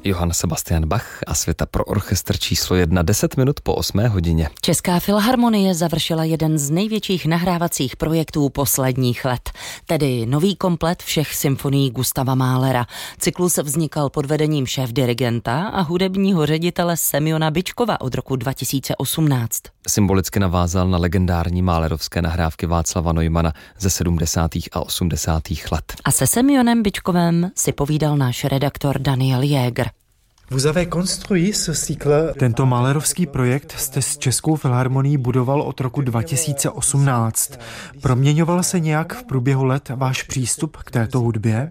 Johann Sebastian Bach a Svita pro orchestr číslo 1 10 minut po 8 hodině. Česká filharmonie završila jeden z největších nahrávacích projektů posledních let, tedy nový komplet všech symfonií Gustava Mahlera. Cyklus vznikal pod vedením šéfdirigenta a hudebního ředitele Semjona Byčkova od roku 2018. Symbolicky navázal na legendární mahlerovské nahrávky Václava Neumana ze 70. a 80. let. A se Semjonem Byčkovem si povídal náš redaktor Daniel Jäger. Tento mahlerovský projekt jste s Českou filharmonií budoval od roku 2018. Proměňoval se nějak v průběhu let váš přístup k této hudbě?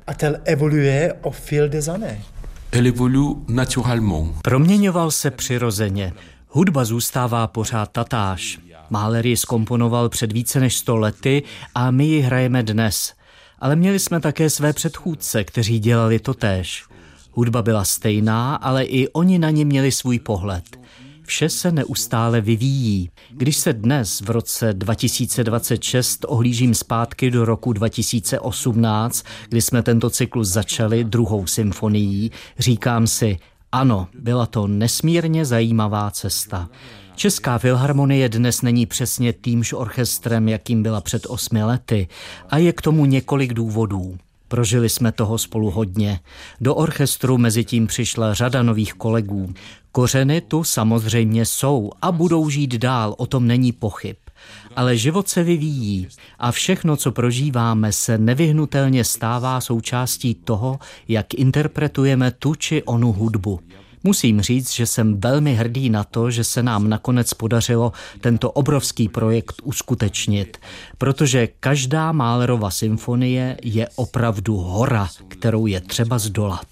Proměňoval se přirozeně. Hudba zůstává pořád tatáž. Mahler ji zkomponoval před více než 100 lety a my ji hrajeme dnes. Ale měli jsme také své předchůdce, kteří dělali totéž. Hudba byla stejná, ale i oni na ní měli svůj pohled. Vše se neustále vyvíjí. Když se dnes v roce 2026 ohlížím zpátky do roku 2018, kdy jsme tento cyklus začali druhou symfonií, říkám si, ano, byla to nesmírně zajímavá cesta. Česká filharmonie dnes není přesně týmž orchestrem, jakým byla před 8 lety, a je k tomu několik důvodů. Prožili jsme toho spolu hodně. Do orchestru mezitím přišla řada nových kolegů. Kořeny tu samozřejmě jsou a budou žít dál, o tom není pochyb. Ale život se vyvíjí a všechno, co prožíváme, se nevyhnutelně stává součástí toho, jak interpretujeme tu či onu hudbu. Musím říct, že jsem velmi hrdý na to, že se nám nakonec podařilo tento obrovský projekt uskutečnit, protože každá Mahlerova symfonie je opravdu hora, kterou je třeba zdolat.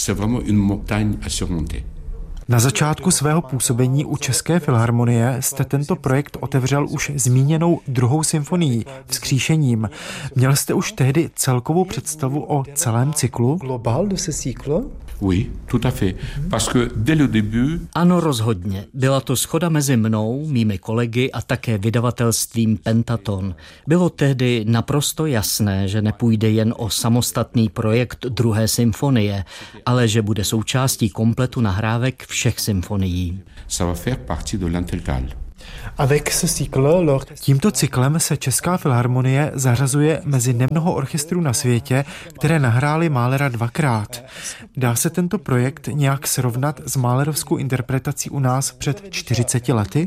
Na začátku svého působení u České filharmonie jste tento projekt otevřel už zmíněnou druhou symfonií, Vzkříšením. Měl jste už tehdy celkovou představu o celém cyklu? Ano, rozhodně. Byla to shoda mezi mnou, mými kolegy a také vydavatelstvím Pentaton. Bylo tehdy naprosto jasné, že nepůjde jen o samostatný projekt druhé symfonie, ale že bude součástí kompletu nahrávek všech symfonií. Tímto cyklem se Česká filharmonie zařazuje mezi nemnoho orchestrů na světě, které nahrály Mahlera 2krát. Dá se tento projekt nějak srovnat s mahlerovskou interpretací u nás před 40 lety?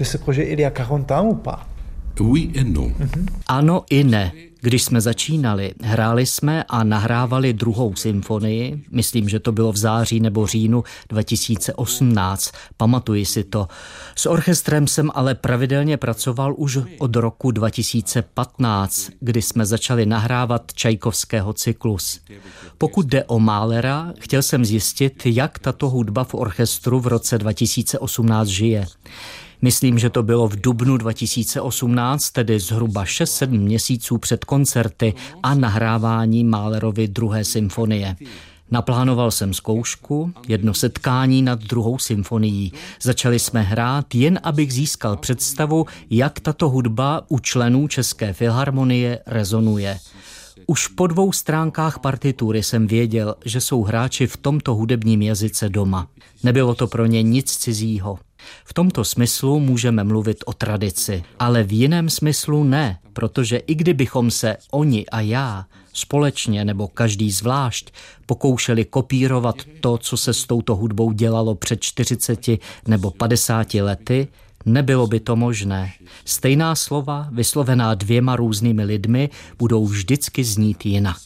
Ano i ne. Když jsme začínali, hráli jsme a nahrávali druhou symfonii, myslím, že to bylo v září nebo říjnu 2018, pamatuji si to. S orchestrem jsem ale pravidelně pracoval už od roku 2015, kdy jsme začali nahrávat Čajkovského cyklus. Pokud jde o Mahlera, chtěl jsem zjistit, jak tato hudba v orchestru v roce 2018 žije. Myslím, že to bylo v dubnu 2018, tedy zhruba 6-7 měsíců před koncerty a nahrávání Mahlerovy druhé symfonie. Naplánoval jsem zkoušku, jedno setkání nad druhou symfonií. Začali jsme hrát, jen abych získal představu, jak tato hudba u členů České filharmonie rezonuje. Už po 2 stránkách partitury jsem věděl, že jsou hráči v tomto hudebním jazyce doma. Nebylo to pro ně nic cizího. V tomto smyslu můžeme mluvit o tradici, ale v jiném smyslu ne, protože i kdybychom se oni a já společně nebo každý zvlášť pokoušeli kopírovat to, co se s touto hudbou dělalo před 40 nebo 50 lety, nebylo by to možné. Stejná slova, vyslovená 2 různými lidmi, budou vždycky znít jinak.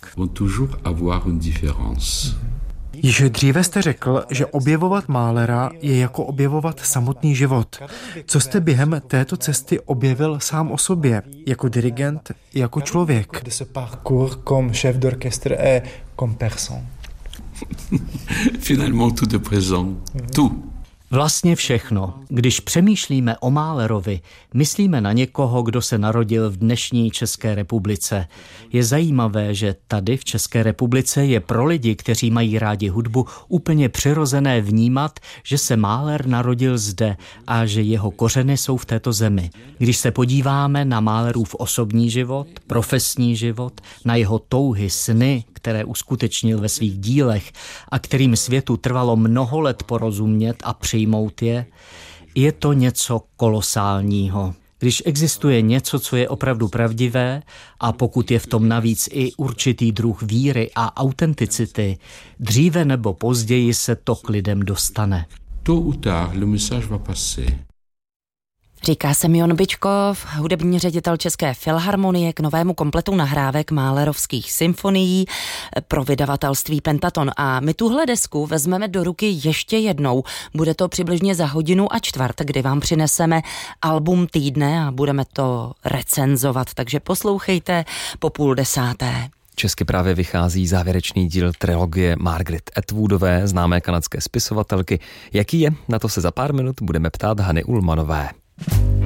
Již dříve jste řekl, že objevovat Mahlera je jako objevovat samotný život. Co jste během této cesty objevil sám o sobě, jako dirigent, jako člověk? Finalement tout est présent. Tout. Vlastně všechno. Když přemýšlíme o Mahlerovi, myslíme na někoho, kdo se narodil v dnešní České republice. Je zajímavé, že tady v České republice je pro lidi, kteří mají rádi hudbu, úplně přirozené vnímat, že se Mahler narodil zde a že jeho kořeny jsou v této zemi. Když se podíváme na Mahlerův osobní život, profesní život, na jeho touhy, sny, které které uskutečnil ve svých dílech a kterým světu trvalo mnoho let porozumět a přijmout je to něco kolosálního. Když existuje něco, co je opravdu pravdivé, a pokud je v tom navíc i určitý druh víry a autenticity, dříve nebo později se to k lidem dostane. Tôt ou tard, le message va passer. Říká Semjon Byčkov, hudební ředitel České filharmonie, k novému kompletu nahrávek málerovských symfonií pro vydavatelství Pentaton. A my tuhle desku vezmeme do ruky ještě jednou. Bude to přibližně za 1:15, kdy vám přineseme album týdne a budeme to recenzovat. Takže poslouchejte po 9:30. Česky právě vychází závěrečný díl trilogie Margaret Atwoodové, známé kanadské spisovatelky. Jaký je? Na to se za pár minut budeme ptát Hany Ullmanové.